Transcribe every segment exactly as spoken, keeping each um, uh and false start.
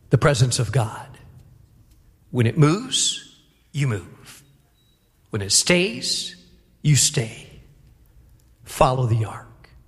the presence of God. When it moves, you move. When it stays, you stay. Follow the ark.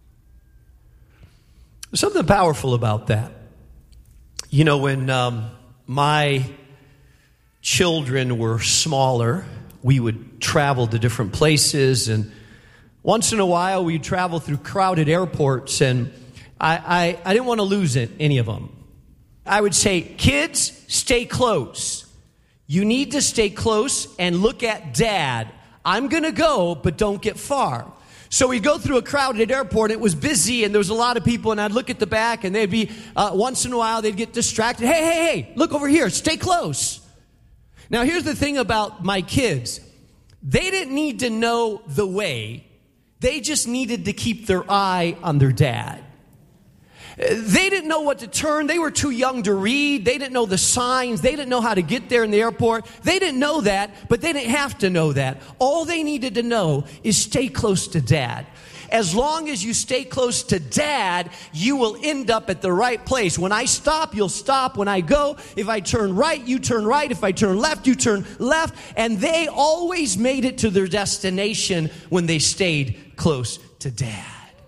There's something powerful about that. You know, when um, my children were smaller, we would travel to different places, and once in a while we'd travel through crowded airports, and I, I, I didn't want to lose it, any of them. I would say, kids, stay close. You need to stay close and look at Dad. I'm going to go, but don't get far. So we'd go through a crowded airport. It was busy, and there was a lot of people, and I'd look at the back, and they'd be, uh, once in a while, they'd get distracted. Hey, hey, hey, look over here. Stay close. Now, here's the thing about my kids. They didn't need to know the way. They just needed to keep their eye on their dad. They didn't know what to turn. They were too young to read. They didn't know the signs. They didn't know how to get there in the airport. They didn't know that, but they didn't have to know that. All they needed to know is stay close to Dad. As long as you stay close to Dad, you will end up at the right place. When I stop, you'll stop. When I go, if I turn right, you turn right. If I turn left, you turn left. And they always made it to their destination when they stayed close to Dad.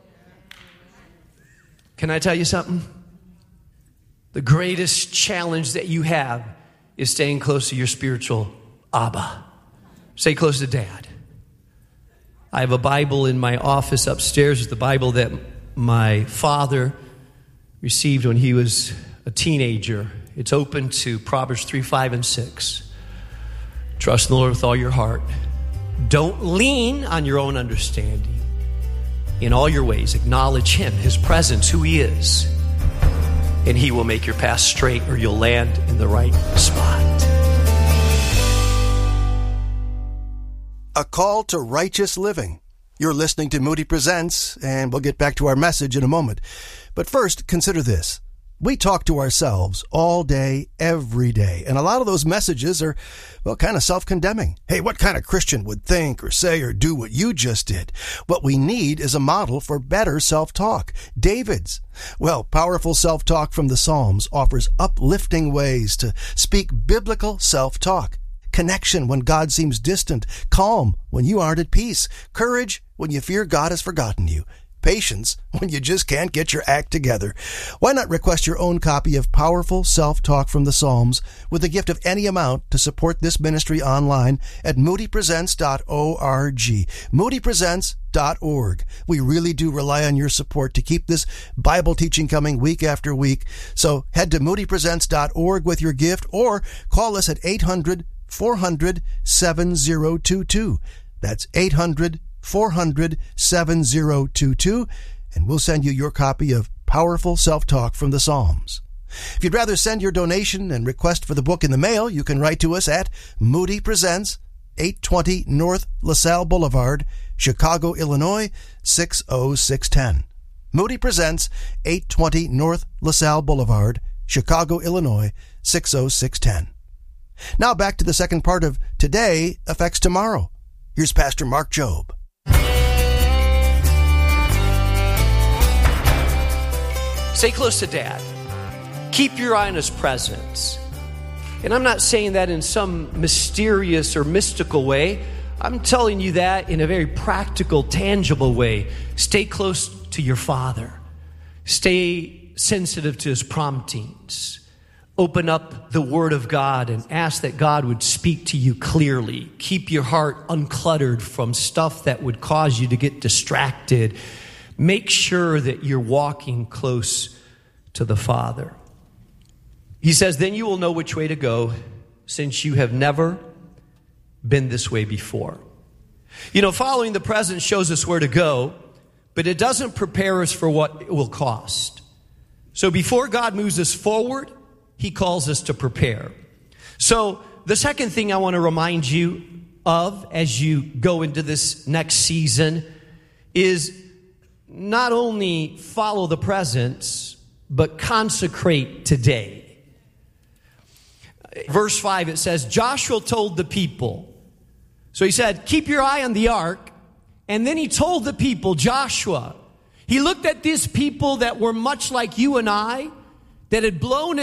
Can I tell you something? The greatest challenge that you have is staying close to your spiritual Abba. Stay close to Dad. I have a Bible in my office upstairs. It's the Bible that my father received when he was a teenager. It's open to Proverbs three, five, and six. Trust in the Lord with all your heart. Don't lean on your own understanding. In all your ways, acknowledge Him, His presence, who He is. And He will make your path straight, or you'll land in the right spot. A call to righteous living. You're listening to Moody Presents, and we'll get back to our message in a moment. But first, consider this. We talk to ourselves all day, every day, and a lot of those messages are, well, kind of self-condemning. Hey, what kind of Christian would think or say or do what you just did? What we need is a model for better self-talk. David's. Well, powerful self-talk from the Psalms offers uplifting ways to speak biblical self-talk. Connection when God seems distant. Calm when you aren't at peace. Courage when you fear God has forgotten you. Patience when you just can't get your act together. Why not request your own copy of Powerful Self-Talk from the Psalms with a gift of any amount to support this ministry online at moody presents dot org. moody presents dot org. We really do rely on your support to keep this Bible teaching coming week after week. So head to moody presents dot org with your gift, or call us at eight hundred, four hundred, seven oh two two. That's eight hundred, four hundred, seven oh two two, and we'll send you your copy of Powerful Self-Talk from the Psalms. If you'd rather send your donation and request for the book in the mail, you can write to us at Moody Presents, eight twenty North LaSalle Boulevard, Chicago, Illinois, six oh six one oh. Moody Presents, eight twenty North LaSalle Boulevard, Chicago, Illinois, six oh six one oh. Now back to the second part of Today Affects Tomorrow. Here's Pastor Mark Jobe. Stay close to Dad. Keep your eye on His presence. And I'm not saying that in some mysterious or mystical way. I'm telling you that in a very practical, tangible way. Stay close to your Father. Stay sensitive to His promptings. Open up the Word of God and ask that God would speak to you clearly. Keep your heart uncluttered from stuff that would cause you to get distracted. Make sure that you're walking close to the Father. He says, then you will know which way to go, since you have never been this way before. You know, following the present shows us where to go, but it doesn't prepare us for what it will cost. So before God moves us forward, He calls us to prepare. So the second thing I want to remind you of as you go into this next season is not only follow the present, but consecrate today. Verse five, it says, Joshua told the people. So he said, keep your eye on the ark. And then he told the people, Joshua, he looked at these people that were much like you and I, that had blown